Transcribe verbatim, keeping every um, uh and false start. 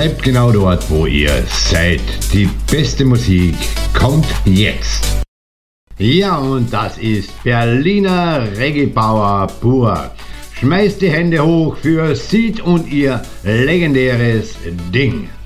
bleibt genau dort, wo ihr seid. Die beste Musik kommt jetzt. Ja, und das ist Berliner Reggae Power pur. Schmeißt die Hände hoch für Sid und ihr legendäres Ding.